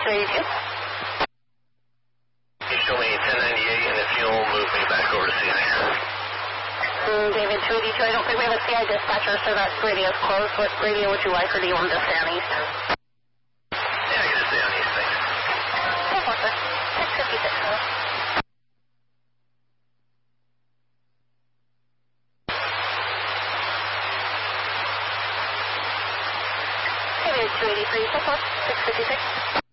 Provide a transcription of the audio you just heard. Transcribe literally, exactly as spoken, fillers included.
two eighty-two. You show me ten ninety-eight, and if you'll move me back over to C I. Mm, David two eighty-two, I don't think we have a C I dispatcher, so that radio's closed. What radio would you like, or do you want to stay on east? Yeah, I can just stay on east, thanks. Okay, well, sir. six fifty-six, hello. David two eighty-three, six fifty-six.